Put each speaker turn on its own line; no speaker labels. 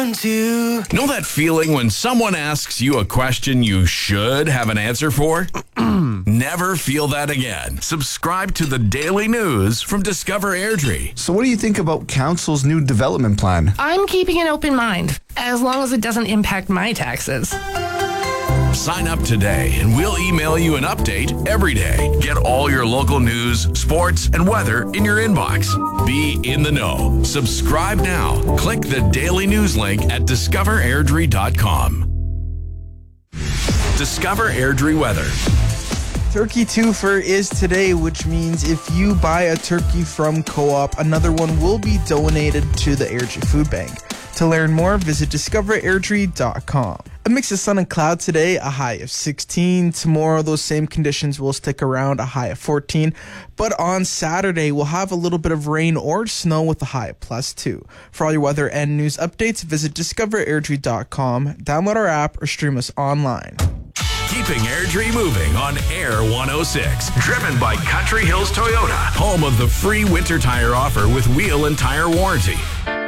Know that feeling when someone asks you a question you should have an answer for? Never feel that again. Subscribe to the Daily News from Discover Airdrie.
So what do you think about Council's new development plan?
I'm keeping an open mind, as long as it doesn't impact my taxes.
Sign up today and we'll email you an update every day. Get all your local news, sports, and weather in your inbox. Be in the know. Subscribe now. Click the Daily News link at discoverairdrie.com. Discover Airdrie weather.
Turkey Twofer is today, which means if you buy a turkey from Co-op, another one will be donated to the Airdrie Food Bank. To learn more, visit discoverairdrie.com. A mix of sun and cloud today, a high of 16. Tomorrow, those same conditions will stick around, a high of 14. But on Saturday, we'll have a little bit of rain or snow with a high of +2. For all your weather and news updates, visit discoverairdrie.com, download our app, or stream us online.
Keeping Airdrie moving on Air 106. Driven by Country Hills Toyota, home of the free winter tire offer with wheel and tire warranty.